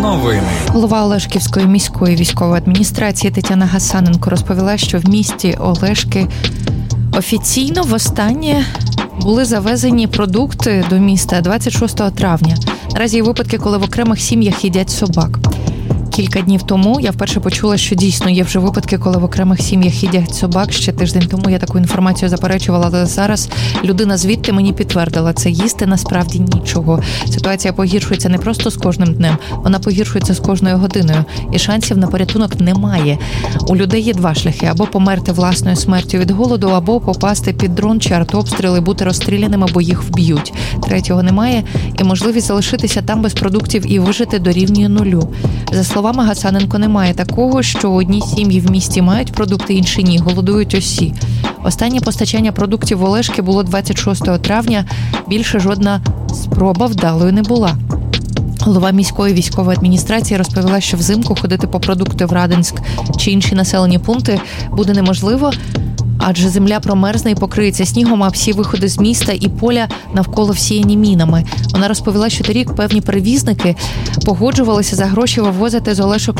Новини. Голова Олешківської міської військової адміністрації Тетяна Гасаненко розповіла, що в місті Олешки офіційно востаннє були завезені продукти до міста 26 травня. Наразі є випадки, коли в окремих сім'ях їдять собак. Кілька днів тому я вперше почула, що дійсно є вже випадки, коли в окремих сім'ях їдять собак. Ще тиждень тому я таку інформацію заперечувала, але зараз людина звідти мені підтвердила, це їсти насправді нічого. Ситуація погіршується не просто з кожним днем, вона погіршується з кожною годиною. І шансів на порятунок немає. У людей є два шляхи: або померти власною смертю від голоду, або попасти під дрон чи артобстріли, бути розстріляними, бо їх вб'ють. Третього немає, і можливість залишитися там без продуктів і вижити дорівнює нулю. За словами Гасаненко, немає такого, що одні сім'ї в місті мають продукти, інші ні, голодують усі. Останнє постачання продуктів в Олешки було 26 травня, більше жодна спроба вдалою не була. Голова міської військової адміністрації розповіла, що взимку ходити по продукти в Радинськ чи інші населені пункти буде неможливо, адже земля промерзне і покриється снігом, а всі виходи з міста і поля навколо всіяні мінами. Вона розповіла, що торік певні перевізники погоджувалися за гроші вивозити з Олешок